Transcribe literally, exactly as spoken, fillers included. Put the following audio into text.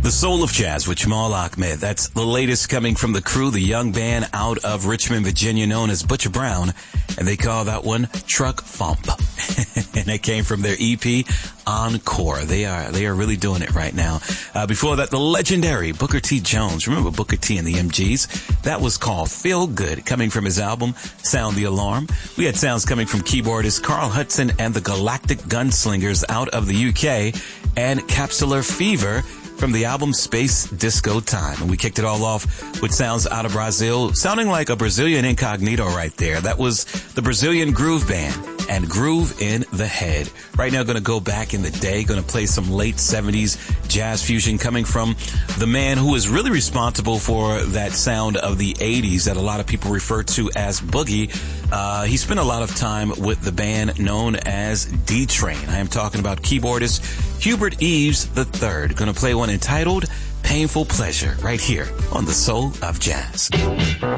The Soul of Jazz with Jamal Ahmed. That's the latest coming from the crew, the young band out of Richmond, Virginia, known as Butcher Brown. And they call that one Truck Fump. And it came from their E P, Encore. They are, they are really doing it right now. Uh, before that, the legendary Booker T. Jones. Remember Booker T and the M Gs? That was called Feel Good, coming from his album, Sound the Alarm. We had sounds coming from keyboardist Carl Hudson and the Galactic Gunslingers out of the U K, and Capsular Fever from the album Space Disco Time. And we kicked it all off with sounds out of Brazil, sounding like a Brazilian incognito right there. That was the Brazilian Groove Band and Groove in the Head. Right now, going to go back in the day, going to play some late seventies jazz fusion coming from the man who is really responsible for that sound of the eighties that a lot of people refer to as boogie. Uh, he spent a lot of time with the band known as D-Train. I am talking about keyboardist Hubert Eaves the third. Going to play one entitled Painful Pleasure right here on The Soul of Jazz.